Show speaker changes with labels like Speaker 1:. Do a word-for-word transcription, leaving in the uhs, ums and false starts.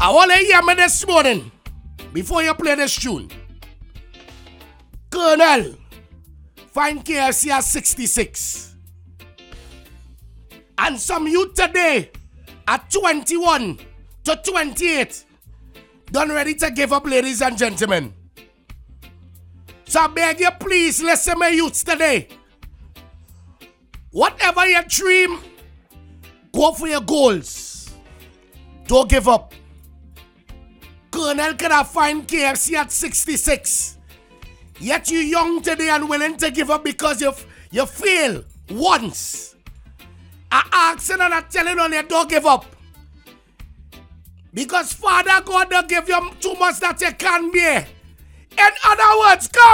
Speaker 1: I want to hear me this morning before you play this tune. Colonel, find K F C at sixty-six. And some youth today at twenty-one to twenty-eight done ready to give up, ladies and gentlemen. So I beg you, please listen to my youths today. Whatever your dream, go for your goals. Don't give up. Colonel could have find K F C at sixty-six. Yet you young today and willing to give up because you you fail once. I ask and I telling on you, don't give up. Because Father God don't give you too much that you can't bear. In other words, come.